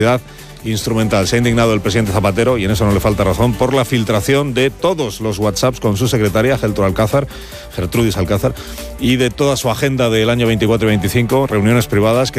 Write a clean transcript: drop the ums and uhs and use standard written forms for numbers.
instrumental. Se ha indignado el presidente Zapatero, y en eso no le falta razón, por la filtración de todos los WhatsApps con su secretaria, Gertrudis Alcázar, y de toda su agenda del año 24 y 25, reuniones privadas que